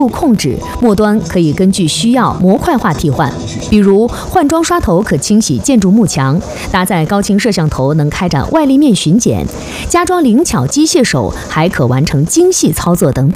控制，末端可以根据需要模块化替换。比如换装刷头可清洗建筑幕墙，搭载高清摄像头能开展外立面巡检，加装灵巧机械手还可完成精细操作等等。